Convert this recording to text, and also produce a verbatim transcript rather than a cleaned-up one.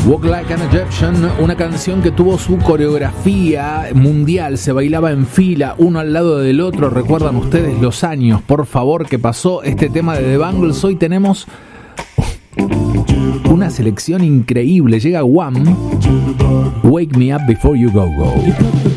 Walk Like an Egyptian, una canción que tuvo su coreografía mundial, se bailaba en fila, uno al lado del otro. ¿Recuerdan ustedes los años, por favor, que pasó este tema de The Bangles? Hoy tenemos una selección increíble. Llega Wham! Wake Me Up Before You Go Go.